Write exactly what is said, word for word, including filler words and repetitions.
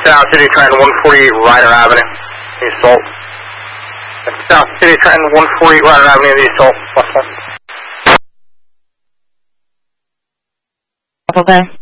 South City Trenton, one forty-eight Ryder Avenue, the assault. South City Trenton, one forty-eight Ryder Avenue, the assault. West one. Okay.